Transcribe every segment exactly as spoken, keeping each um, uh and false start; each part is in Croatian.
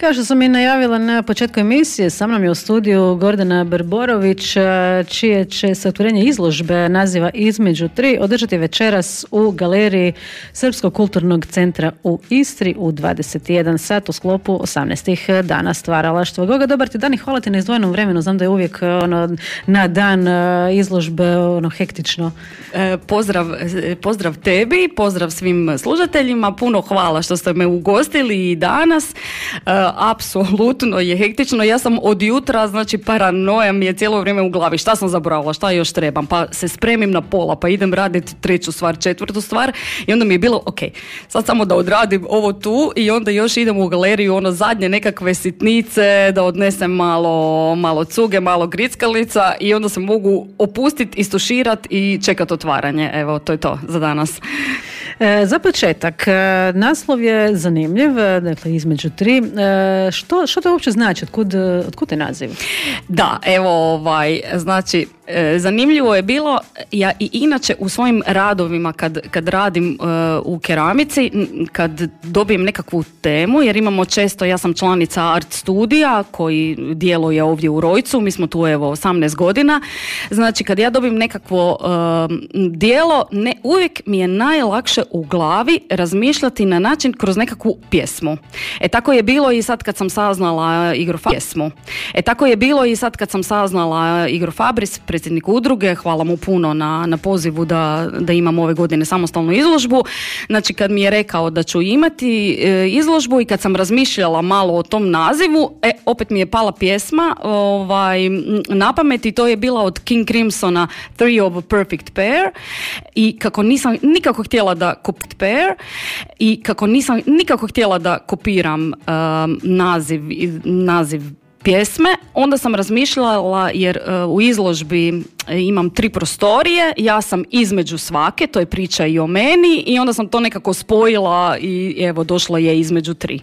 Kao što sam i najavila na početku emisije, sa mnom je u studiju Gordana Brborović, čije će se otvorenje izložbe naziva Između tri održati večeras u galeriji Srpskog kulturnog centra u Istri u dvadeset jedan sat u sklopu osamnaestih dana stvaralaštva. Goga, dobar ti dan i hvala ti na izdvojenom vremenu. Znam da je uvijek ono, na dan izložbe ono, hektično. E, pozdrav, pozdrav tebi, pozdrav svim slušateljima, puno hvala što ste me ugostili i danas. E, apsolutno je hektično. Ja sam od jutra, znači paranoja mi je cijelo vrijeme u glavi. Šta sam zaboravila, šta još trebam? Pa se spremim na pola, pa idem raditi treću stvar, četvrtu stvar i onda mi je bilo, ok, sad samo da odradim ovo tu i onda još idem u galeriju, ono zadnje nekakve sitnice, da odnesem malo, malo cuge, malo grickalica i onda se mogu opustiti, istuširati i čekati otvaranje. Evo, to je to za danas. E, za početak, e, naslov je zanimljiv, dakle između tri. E, što, što to uopće znači? Otkud, otkud je naziv? Da, evo, ovaj, znači, e, zanimljivo je bilo, ja i inače u svojim radovima kad, kad radim e, u keramici, kad dobijem nekakvu temu, jer imamo često, ja sam članica art studija koji djeluje ovdje u Rojcu, mi smo tu evo osamnaest godina, znači kad ja dobijem nekakvo e, djelo, ne, uvijek mi je najlakše u glavi razmišljati na način kroz nekakvu pjesmu. E tako je bilo i sad kad sam saznala Igor Fabris pjesmu. E tako je bilo i sad kad sam saznala Igor Fabris, predsjednik udruge, hvala mu puno na, na pozivu da, da imam ove godine samostalnu izložbu. Znači kad mi je rekao da ću imati e, izložbu i kad sam razmišljala malo o tom nazivu, e, opet mi je pala pjesma ovaj, na pamet i to je bila od King Crimsona Three of a Perfect Pair i kako nisam nikako htjela da kopit pair i kako nisam nikako htjela da kopiram um, naziv, naziv pjesme, onda sam razmišljala jer uh, u izložbi imam tri prostorije, ja sam između svake, to je priča i o meni i onda sam to nekako spojila i evo došla je između tri.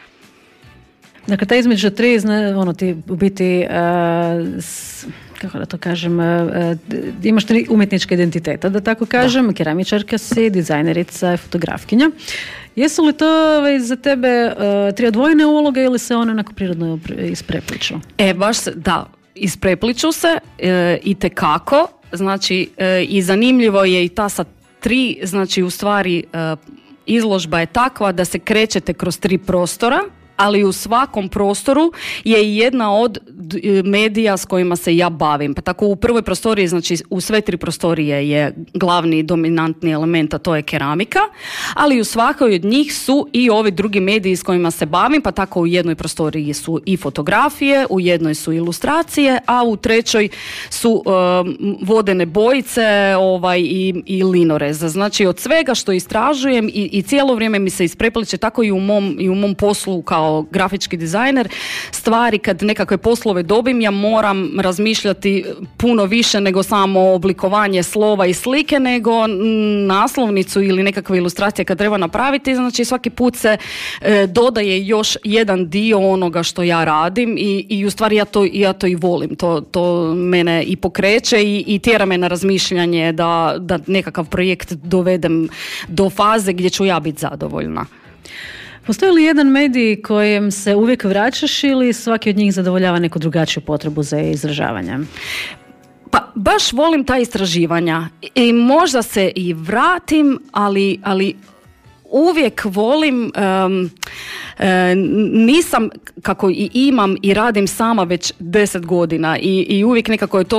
Dakle, ta između tri, ono ti u biti uh, s, kako da to kažem, uh, imaš tri umjetnička identiteta, da tako kažem, da. Keramičarka si, dizajnerica, fotografkinja. Jesu li to za tebe uh, tri odvojene uloge ili se one onako prirodno isprepliču? E, baš da, isprepliču se uh, itekako, znači uh, i zanimljivo je i ta sa tri, znači u stvari uh, izložba je takva da se krećete kroz tri prostora, ali u svakom prostoru je i jedna od medija s kojima se ja bavim. Pa tako u prvoj prostoriji, znači u sve tri prostorije je glavni dominantni element, a to je keramika, ali u svakoj od njih su i ovi drugi mediji s kojima se bavim, pa tako u jednoj prostoriji su i fotografije, u jednoj su ilustracije, a u trećoj su um, vodene bojice ovaj, i, i linoreza. Znači od svega što istražujem i, i cijelo vrijeme mi se isprepliče, tako i u mom, i u mom poslu kao grafički dizajner, stvari kad nekakve poslove dobim, ja moram razmišljati puno više nego samo oblikovanje slova i slike, nego naslovnicu ili nekakve ilustracije kad treba napraviti, znači svaki put se e, dodaje još jedan dio onoga što ja radim i, i u stvari ja to, ja to i volim, to, to mene i pokreće i, i tjera me na razmišljanje da, da nekakav projekt dovedem do faze gdje ću ja biti zadovoljna. Postoji li jedan medij kojem se uvijek vraćaš ili svaki od njih zadovoljava neku drugačiju potrebu za izražavanje? Pa baš volim ta istraživanja i možda se i vratim, ali, ali uvijek volim, um, um, nisam kako i imam i radim sama već deset godina i, i uvijek nekako je to